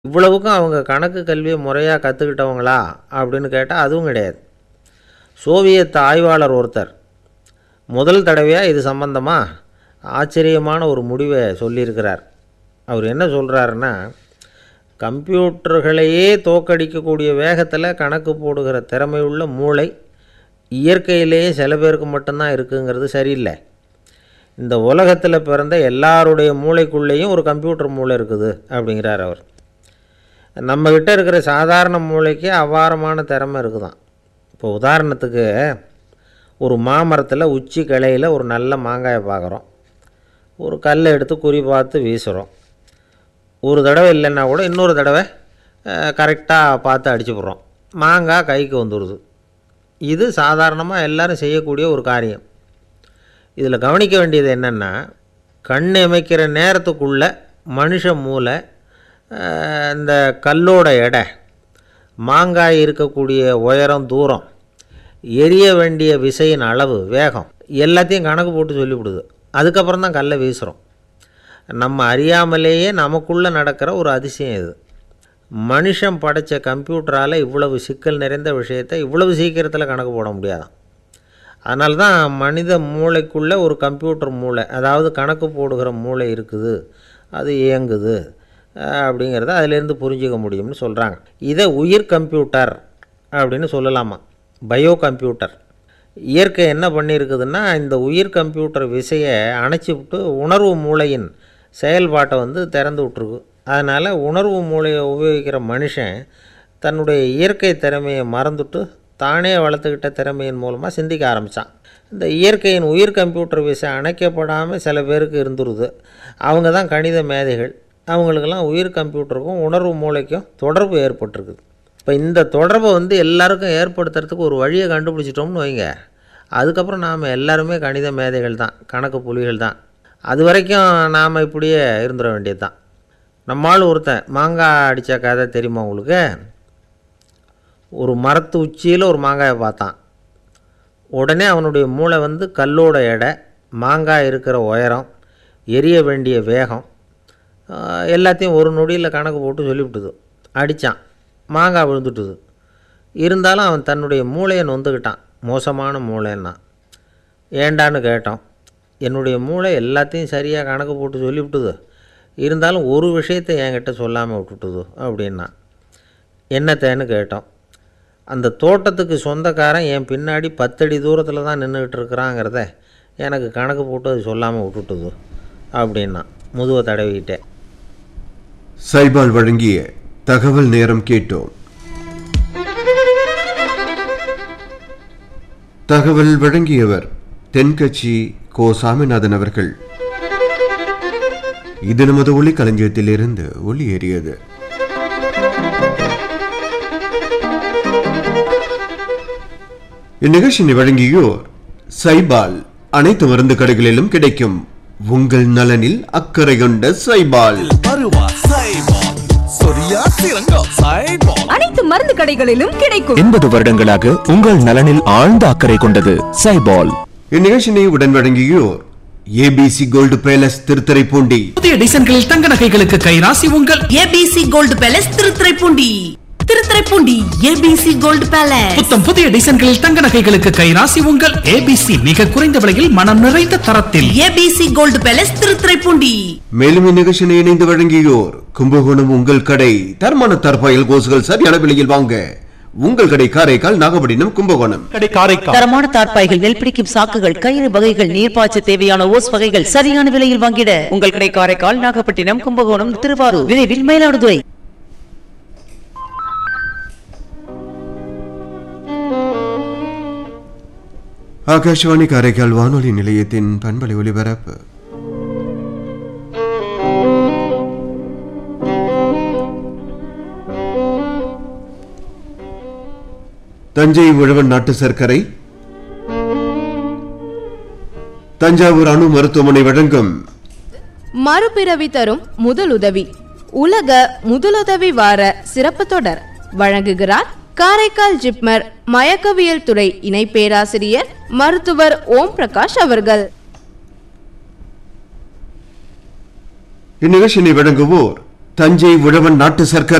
இவ்வளவுக்கும் அவங்க கணக்கு கல்வியை முறையாக கற்றுக்கிட்டவங்களா அப்படின்னு கேட்டால் அதுவும் கிடையாது. சோவியத் ஆய்வாளர் ஒருத்தர் முதல் தடவையாக இது சம்பந்தமாக ஆச்சரியமான ஒரு முடிவை சொல்லியிருக்கிறார். அவர் என்ன சொல்கிறாருன்னா, கம்ப்யூட்டர்களையே தோக்கடிக்கக்கூடிய வேகத்தில் கணக்கு போடுகிற திறமையுள்ள மூளை இயற்கையிலேயே சில பேருக்கு மட்டும்தான் இருக்குங்கிறது சரியில்லை. இந்த உலகத்தில் பிறந்த எல்லாருடைய மூளைக்குள்ளேயும் ஒரு கம்ப்யூட்டர் மூளை இருக்குது அப்படிங்கிறார் அவர். நம்மக்கிட்ட இருக்கிற சாதாரண மூளைக்கு அபாரமான திறமை இருக்குதான். இப்போ உதாரணத்துக்கு, ஒரு மாமரத்தில் உச்சி கிளையில் ஒரு நல்ல மாங்காயை பார்க்குறோம். ஒரு கல்லை எடுத்து குறி பார்த்து வீசுகிறோம். ஒரு தடவை இல்லைன்னா கூட இன்னொரு தடவை கரெக்டாக பார்த்து அடிச்சு போடுறோம். மாங்காய் கைக்கு வந்துடுது. இது சாதாரணமாக எல்லோரும் செய்யக்கூடிய ஒரு காரியம். இதில் கவனிக்க வேண்டியது என்னென்னா, கண் இமைக்கிற நேரத்துக்குள்ளே மனுஷ மூளை இந்த கல்லோட எடை, மாங்காய் இருக்கக்கூடிய உயரம், தூரம், எரிய வேண்டிய விசையின் அளவு, வேகம் எல்லாத்தையும் கணக்கு போட்டு சொல்லிவிடுது. அதுக்கப்புறம் தான் கல்லை வீசுகிறோம். நம்ம அறியாமலேயே நமக்குள்ளே நடக்கிற ஒரு அதிசயம் இது. மனுஷன் படைத்த கம்ப்யூட்டரால் இவ்வளவு சிக்கல் நிறைந்த விஷயத்தை இவ்வளவு சீக்கிரத்தில் கணக்கு போட முடியாதான். அதனால தான் மனித மூளைக்குள்ளே ஒரு கம்ப்யூட்டர் மூளை, அதாவது கணக்கு போடுகிற மூளை இருக்குது, அது இயங்குது அப்படிங்கிறத அதிலேருந்து புரிஞ்சிக்க முடியும்னு சொல்கிறாங்க. இதை உயிர் கம்ப்யூட்டர் அப்படின்னு சொல்லலாமா, பயோ கம்ப்யூட்டர். இயற்கை என்ன பண்ணியிருக்குதுன்னா, இந்த உயிர் கம்ப்யூட்டர் விசையை அணைச்சி விட்டு உணர்வு மூளையின் செயல்பாட்டை திறந்து விட்ருக்கு. அதனால் உணர்வு மூளையை உபயோகிக்கிற மனுஷன் தன்னுடைய இயற்கை திறமையை மறந்துட்டு தானே வளர்த்துக்கிட்ட திறமையின் மூலமாக சிந்திக்க ஆரம்பித்தான். இந்த இயற்கையின் உயிர் கம்ப்யூட்டர் விசை அணைக்கப்படாமல் சில பேருக்கு இருந்துருது. அவங்க தான் கணித மேதைகள். அவங்களுக்கெல்லாம் உயிர் கம்ப்யூட்டருக்கும் உணர்வு மூளைக்கும் தொடர்பு ஏற்பட்டிருக்குது. இப்போ இந்த தொடர்பை எல்லாருக்கும் ஏற்படுத்துறதுக்கு ஒரு வழியை கண்டுபிடிச்சிட்டோம்னு வைங்க, அதுக்கப்புறம் நாம் எல்லாருமே கணித மேதைகள் தான், கணக்கு புலிகள் தான். அது வரைக்கும் நாம் இப்படியே இருந்துட வேண்டியது தான். நம்மால் ஒருத்தன் மாங்காய் அடித்த கதை தெரியுமா உங்களுக்கு? ஒரு மரத்து உச்சியில் ஒரு மாங்காயை பார்த்தான். உடனே அவனுடைய மூளை கல்லோட எடை, மாங்காய் இருக்கிற உயரம், எரிய வேண்டிய வேகம் எல்லாத்தையும் ஒரு நொடியில் கணக்கு போட்டு சொல்லிவிட்டுது. அடித்தான், மாங்காய் விழுந்துட்டுது. இருந்தாலும் அவன் தன்னுடைய மூளையை நொந்துக்கிட்டான். மோசமான மூளைன்னா. ஏண்டான்னு கேட்டோம். என்னுடைய மூளை எல்லாத்தையும் சரியாக கணக்கு போட்டு சொல்லிவிட்டுது, இருந்தாலும் ஒரு விஷயத்தை என்கிட்ட சொல்லாமல் விட்டுட்டுது அப்படின்னா. என்னத்தேன்னு கேட்டோம். அந்த தோட்டத்துக்கு சொந்தக்காரன் என் பின்னாடி 10 அடி தூரத்தில் தான் நின்றுக்கிட்டு இருக்கிறாங்கிறத எனக்கு கணக்கு போட்டு அது சொல்லாமல் விட்டுட்டுது அப்படின்னா. முதுவை தடவிக்கிட்டே. சைபால் வழங்கிய தகவல் நேரம் கேட்டோம். தகவல் வழங்கியவர் தென்கட்சி கோ சாமிநாதன் அவர்கள். இது நமது ஒளி களஞ்சியத்தில் இருந்து ஒளியேறியது. இந்நிகழ்ச்சியை வழங்கியோர் சைபால். அனைத்து மருந்து கடைகளிலும் கிடைக்கும். உங்கள் நலனில் அக்கறை கொண்ட சைபால். அனைத்து மருந்து கடைகளிலும் கிடைக்கும். 80 வருடங்களாக உங்கள் நலனில் ஆழ்ந்த அக்கறை கொண்டது சைபால். இந்நிகழ்ச்சியை உடன் வழங்கியோர் ஏபிசி கோல்டு பேலஸ், திருத்துறைப்பூண்டி. புதிய டிசைன்களில் தங்க நகைகளுக்கு கைராசி உங்கள் ABC gold palace, Thiruthuraipoondi. ABC gold palace. புத்தம் புதிய டிசைன்களில் தங்க நகைகளுக்கு கைராசி உங்கள் ஏபிசி. மிக குறைந்த விலையில் மனம் நிறைந்த தரத்தில் ஏபிசி கோல்டு பேலஸ், திருத்துறைப்பூண்டி. மேலும் இந்நிகழ்ச்சியை இணைந்து வழங்கியோர் கும்பகோணம் உங்கள் கடை. தரமான தற்பாயல் கோசுகள் சரியான விலையில் வாங்க உங்கள் கடை. காரைக்கால், நாகப்பட்டினம், கும்பகோணம். தரமான தார்ப்பாய்கள், நெல்பிடிக்கும் சாக்குகள், கயிறு வகைகள், நீர்ப்பாய்ச்ச தேவையான ஓஸ் வகைகள் சரியான விலையில் வாங்கிட உங்கள் கடை. காரைக்கால், நாகப்பட்டினம், கும்பகோணம், திருவாரூர், விரைவில் மயிலாடுதுறை. ஆகாஷவாணி காரைக்கால் வானொலி நிலையத்தின் பண்பலை ஒலிபரப்பு. தஞ்சை உழவன் நாட்டு சர்க்கரை, தஞ்சாவூர் அணு மருத்துவமனை வழங்கும் மறுபிறவி தரும் முதலுதவி, உலக முதலுதவி வார சிறப்பு தொடர். வழங்குகிறார் காரைக்கால் ஜிப்மர் மயக்கவியல் துறை இணை பேராசிரியர் மருத்துவர் ஓம் பிரகாஷ் அவர்கள். இந்நிகழ்ச்சியை வழங்குவோர் தஞ்சை உழவன் நாட்டு சர்க்கரை